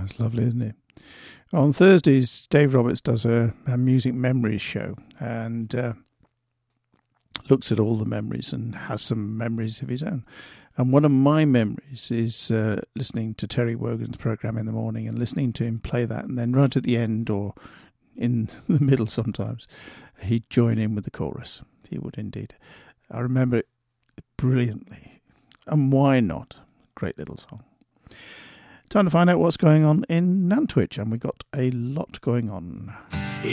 it's lovely, isn't it? On Thursdays, Dave Roberts does a music memories show and looks at all the memories and has some memories of his own. And one of my memories is listening to Terry Wogan's program in the morning and listening to him play that, and then right at the end or in the middle sometimes, he'd join in with the chorus. He would indeed. I remember it brilliantly. And why not? Great little song. Time to find out what's going on in Nantwich, and we got a lot going on.